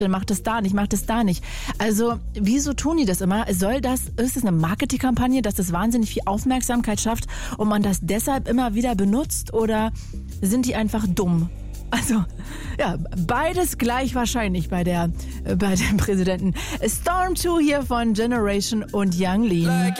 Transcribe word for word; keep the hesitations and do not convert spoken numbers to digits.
macht es da nicht, macht es da nicht. Also, wieso tun die das immer? Soll das, ist das eine Marketingkampagne, dass das wahnsinnig viel Aufmerksamkeit schafft und man das deshalb immer wieder benutzt? Oder sind die einfach dumm? Also, ja, beides gleich wahrscheinlich bei der, bei dem Präsidenten. Storm zwei hier von Generation und Young Lean.